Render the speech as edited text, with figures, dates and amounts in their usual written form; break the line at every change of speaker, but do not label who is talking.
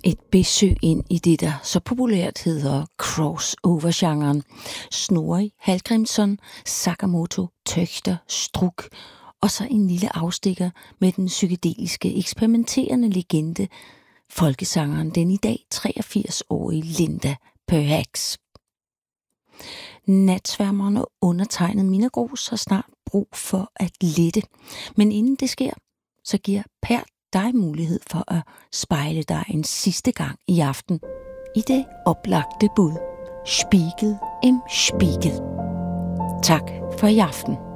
Et besøg ind i det, der så populært hedder crossover-genren. Snorri Hallgrímsson, Sakamoto, Töchter, Struck og så en lille afstikker med den psykedeliske, eksperimenterende legende, folkesangeren den i dag 83-årige Linda Perhacs. Natsværmeren og undertegnet Minna Grooss har snart brug for at lette. Men inden det sker, så giver Per dig mulighed for at spejle dig en sidste gang i aften i det oplagte bud Spiegel im Spiegel. Tak for i aften.